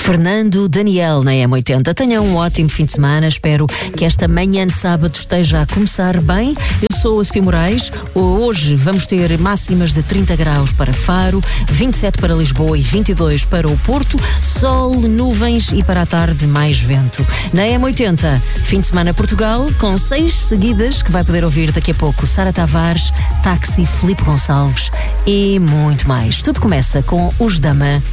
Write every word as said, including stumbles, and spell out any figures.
Fernando Daniel na M oitenta. Tenha um ótimo fim de semana. Espero que esta manhã de sábado esteja a começar bem. Eu sou a Sofia Moraes. Hoje vamos ter máximas de trinta graus para Faro, vinte e sete para Lisboa e vinte e dois para o Porto. Sol, nuvens e para a tarde mais vento. Na M oitenta, fim de semana Portugal, com seis seguidas que vai poder ouvir daqui a pouco Sara Tavares, Táxi, Filipe Gonçalves e muito mais. Tudo começa com os Dama